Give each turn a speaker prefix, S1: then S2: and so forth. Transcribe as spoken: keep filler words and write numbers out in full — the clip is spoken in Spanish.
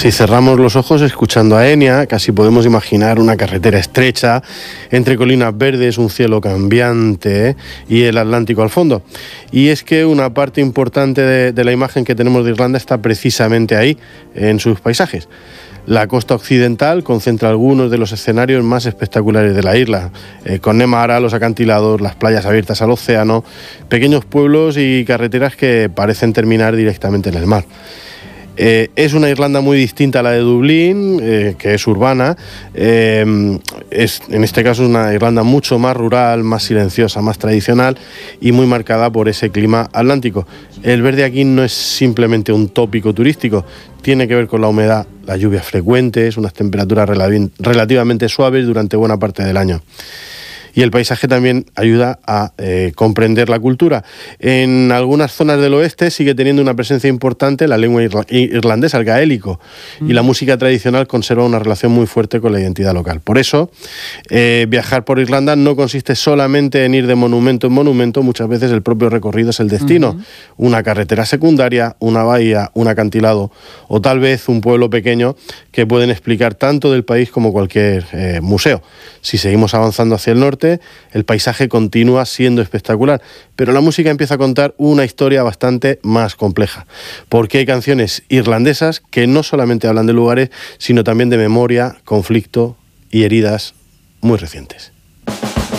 S1: Si cerramos los ojos escuchando a Enya, casi podemos imaginar una carretera estrecha, entre colinas verdes, un cielo cambiante, ¿eh? y el Atlántico al fondo. Y es que una parte importante de, de la imagen que tenemos de Irlanda está precisamente ahí, en sus paisajes. La costa occidental concentra algunos de los escenarios más espectaculares de la isla, eh, Connemara, los acantilados, las playas abiertas al océano, pequeños pueblos y carreteras que parecen terminar directamente en el mar. Eh, es una Irlanda muy distinta a la de Dublín, eh, que es urbana. Eh, es en este caso una Irlanda mucho más rural, más silenciosa, más tradicional y muy marcada por ese clima atlántico. El verde aquí no es simplemente un tópico turístico, tiene que ver con la humedad, las lluvias frecuentes, unas temperaturas relativamente suaves durante buena parte del año. Y el paisaje también ayuda a eh, comprender la cultura. En algunas zonas del oeste sigue teniendo una presencia importante la lengua irla- irlandesa, el gaélico, mm. y la música tradicional conserva una relación muy fuerte con la identidad local. Por eso, eh, viajar por Irlanda no consiste solamente en ir de monumento en monumento, muchas veces el propio recorrido es el destino. Uh-huh. Una carretera secundaria, una bahía, un acantilado o tal vez un pueblo pequeño que pueden explicar tanto del país como cualquier eh, museo. Si seguimos avanzando hacia el norte, el paisaje continúa siendo espectacular, pero la música empieza a contar una historia bastante más compleja, porque hay canciones irlandesas que no solamente hablan de lugares, sino también de memoria, conflicto y heridas muy recientes.